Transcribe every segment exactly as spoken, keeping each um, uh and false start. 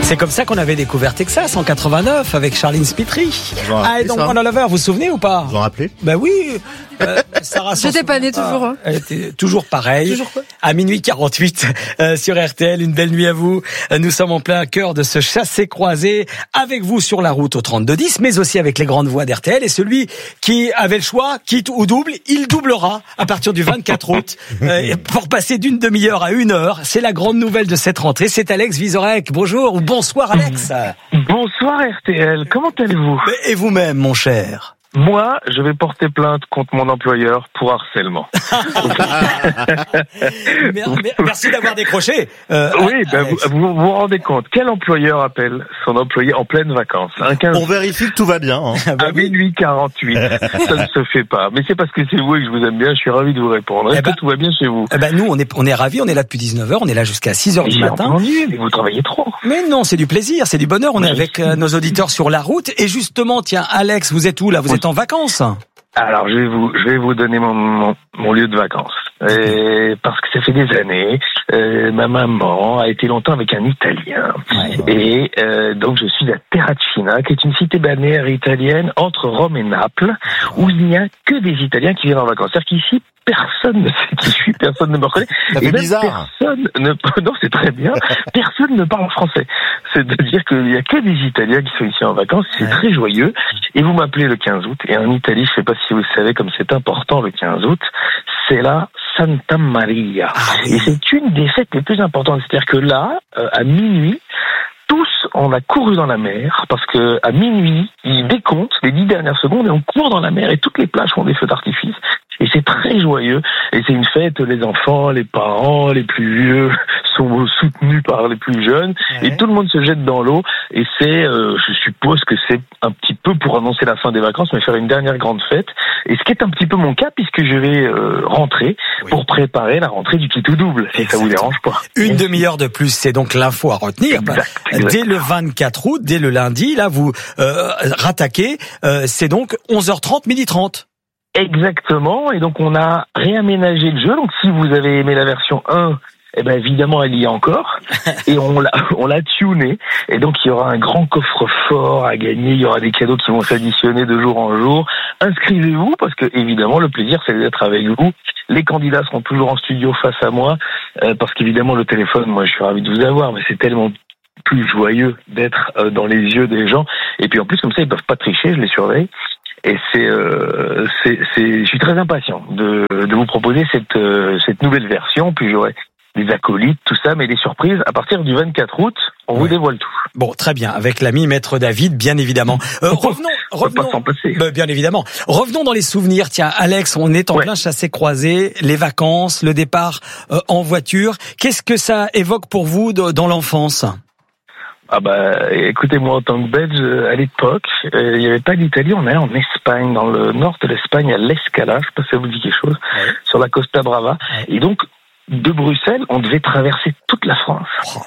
C'est comme ça qu'on avait découvert Texas en quatre-vingt-neuf avec Charline Spitry. Ah, et donc on en avait, vous vous souvenez ou pas? Vous en rappelez? Ben oui. Euh, Sarah, j'étais pas née toujours. Hein. Elle était toujours pareil. Toujours quoi? À minuit quarante-huit euh, sur R T L. Une belle nuit à vous. Nous sommes en plein cœur de ce chassé-croisé avec vous sur la route au trente-deux dix, mais aussi avec les grandes voies d'R T L. Et celui qui avait le choix, quitte ou double, il doublera à partir du vingt-quatre août euh, pour passer d'une demi-heure à une heure. C'est la grande nouvelle de cette rentrée. C'est Alex Vizorek. Bonjour ou bonsoir Alex. Bonsoir R T L. Comment allez-vous? Et vous-même, mon cher? Moi, je vais porter plainte contre mon employeur pour harcèlement. Merci d'avoir décroché. Euh, oui, ben vous, vous vous rendez compte, quel employeur appelle son employé en pleine vacances? Un quinze... On vérifie que tout va bien. Hein. À minuit quarante-huit, ça ne se fait pas. Mais c'est parce que c'est vous et que je vous aime bien, je suis ravi de vous répondre. Est-ce eh ben, que tout va bien chez vous? Eh ben nous, on est, on est ravis, on est là depuis dix-neuf heures, on est là jusqu'à six heures du matin. Entendu, mais vous travaillez trop. Mais non, c'est du plaisir, c'est du bonheur. On est avec euh, nos auditeurs sur la route. Et justement, tiens, Alex, vous êtes où là? Vous êtes en vacances? Alors, je vais vous, je vais vous donner mon, mon, mon lieu de vacances. Et parce que ça fait des années, euh, ma maman a été longtemps avec un Italien. Ouais. Et euh, donc, je suis à Terracina, qui est une cité balnéaire italienne entre Rome et Naples, où il n'y a que des Italiens qui viennent en vacances. C'est-à-dire qu'ici, personne ne sait qui je suis, personne ne me reconnaît. Ça fait et même bizarre. Personne ne, non, c'est très bien. Personne ne parle français. C'est-à-dire qu'il n'y a que des Italiens qui sont ici en vacances. C'est ouais. très joyeux. Et vous m'appelez le quinze août. Et en Italie, je ne sais pas si vous savez comme c'est important le quinze août, c'est la Santa Maria. Ah, oui. Et c'est une des fêtes les plus importantes. C'est-à-dire que là, euh, à minuit, tous, on a couru dans la mer, parce que à minuit, ils décomptent les dix dernières secondes et on court dans la mer et toutes les plages font des feux d'artifice. Et c'est très joyeux. Et c'est une fête, les enfants, les parents, les plus vieux sont soutenus par les plus jeunes. Ouais. Et tout le monde se jette dans l'eau. Et c'est, euh, je suppose que c'est un petit peu pour annoncer la fin des vacances, mais faire une dernière grande fête. Et ce qui est un petit peu mon cas, puisque je vais euh, rentrer oui. pour préparer la rentrée du Kit ou Double. Si ça vous dérange pas. Une demi-heure de plus, c'est donc l'info à retenir. Exact, exact. Dès le vingt-quatre août, dès le lundi, là, vous euh, rattaquez. Euh, c'est donc onze heures trente, midi trente. Exactement, et donc on a réaménagé le jeu, donc si vous avez aimé la version un, eh ben évidemment elle y est encore, et on l'a, on l'a tuné, et donc il y aura un grand coffre-fort à gagner, il y aura des cadeaux qui vont s'additionner de jour en jour. Inscrivez-vous, parce que évidemment le plaisir c'est d'être avec vous. Les candidats seront toujours en studio face à moi, euh, parce qu'évidemment le téléphone, moi je suis ravi de vous avoir, mais c'est tellement plus joyeux d'être euh, dans les yeux des gens, et puis en plus comme ça ils peuvent pas tricher, je les surveille. Et c'est, euh, c'est, c'est, je suis très impatient de, de vous proposer cette, euh, cette nouvelle version. Puis j'aurai des acolytes, tout ça, mais des surprises à partir du vingt-quatre août. On ouais. vous dévoile tout. Bon, très bien, avec l'ami Maître David, bien évidemment. Euh, revenons, on revenons. Pas s'en passer. Bah, bien évidemment. Revenons dans les souvenirs. Tiens, Alex, on est en ouais. plein chassé-croisé, les vacances, le départ euh, en voiture. Qu'est-ce que ça évoque pour vous de, dans l'enfance? Ah bah, écoutez, moi en tant que Belge, à l'époque, euh, il n'y avait pas d'Italie, on allait en Espagne, dans le nord de l'Espagne, à l'Escala, je sais pas si ça vous dit quelque chose, ouais. sur la Costa Brava. Ouais. Et donc, de Bruxelles, on devait traverser toute la France. Oh.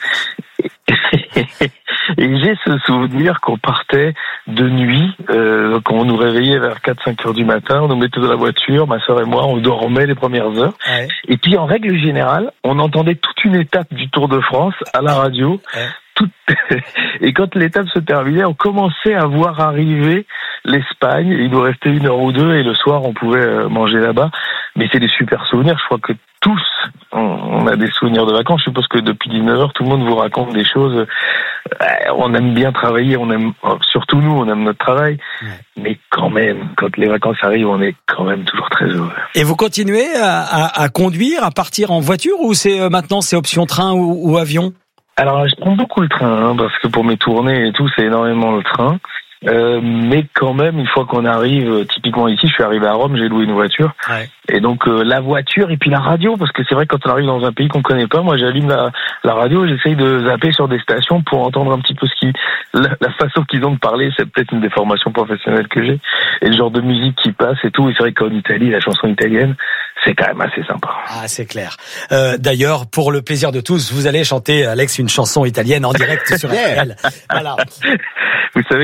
Et j'ai ce souvenir qu'on partait de nuit, euh, quand on nous réveillait vers quatre cinq heures du matin, on nous mettait dans la voiture, ma sœur et moi, on dormait les premières heures. Ouais. Et puis, en règle générale, on entendait toute une étape du Tour de France à la radio. Ouais. Tout... Et quand l'étape se terminait, on commençait à voir arriver l'Espagne. Il nous restait une heure ou deux et le soir, on pouvait manger là-bas. Mais c'est des super souvenirs. Je crois que tous, on a des souvenirs de vacances. Je suppose que depuis dix-neuf heures, tout le monde vous raconte des choses. On aime bien travailler, on aime, surtout nous, on aime notre travail. Ouais. Mais quand même, quand les vacances arrivent, on est quand même toujours très heureux. Et vous continuez à, à, à conduire, à partir en voiture, ou c'est maintenant c'est option train ou, ou avion? Alors, je prends beaucoup le train, hein, parce que pour mes tournées et tout, c'est énormément le train. Euh, mais quand même, une fois qu'on arrive, typiquement ici, je suis arrivé à Rome, j'ai loué une voiture. Ouais. Et donc, euh, la voiture et puis la radio, parce que c'est vrai que quand on arrive dans un pays qu'on connaît pas, moi j'allume la, la radio, j'essaye de zapper sur des stations pour entendre un petit peu ce qui, la, la façon qu'ils ont de parler, c'est peut-être une des formations professionnelles que j'ai, et le genre de musique qui passe et tout. Et c'est vrai qu'en Italie, la chanson italienne, c'est quand même assez sympa. Ah, c'est clair. Euh, d'ailleurs, pour le plaisir de tous, vous allez chanter, Alex, une chanson italienne en direct sur R T L. Voilà. Vous savez qu'on m'appelle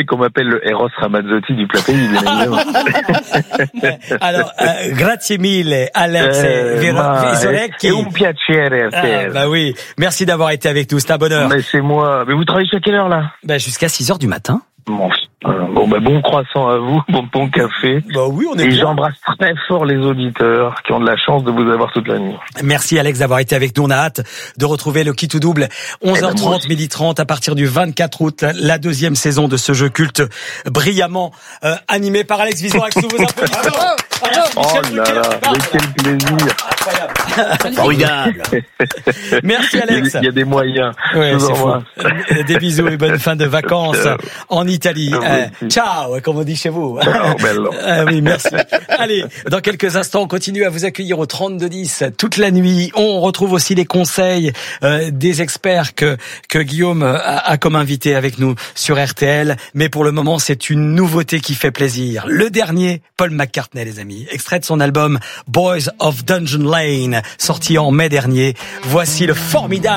m'appelle le Eros Ramazzotti du plat pays, bien évidemment. Alors, euh, grazie mille, Alex Eh, Vizzolecchi. È un piacere. Ah, bah oui, merci d'avoir été avec nous, c'est un bonheur. Mais c'est moi. Mais vous travaillez jusqu'à quelle heure là? Bah, jusqu'à six heures du matin. Bon, bon, bah, bon croissant à vous, bon, bon café. Bah oui, on est Et bien. j'embrasse très fort les auditeurs qui ont de la chance de vous avoir toute la nuit. Merci Alex d'avoir été avec nous. On a hâte de retrouver le Qui tout double. onze heures trente, Eh ben, midi trente à partir du vingt-quatre août, la deuxième saison de ce jeu culte brillamment euh, animé par Alex Vizzolecchi. Sous vos applaudissements. Oh là là, mais quel plaisir. Incroyable. Formidable. Merci Il y a Alex. des- il y a des moyens. Ouais, Je vous c'est fou. embrasse. Euh, Des bisous et bonne fin de vacances Ciao. en Italie. À vous Euh, aussi. ciao, comme on dit chez vous. Ciao, bello. Ah oui, merci. Allez, dans quelques instants, on continue à vous accueillir au trente-deux dix toute la nuit. On retrouve aussi les conseils euh, des experts que que Guillaume a, a comme invité avec nous sur R T L. Mais pour le moment, c'est une nouveauté qui fait plaisir. Le dernier, Paul McCartney, les amis, extrait de son album Boys of Dungeon Lane, sorti en mai dernier. Voici le formidable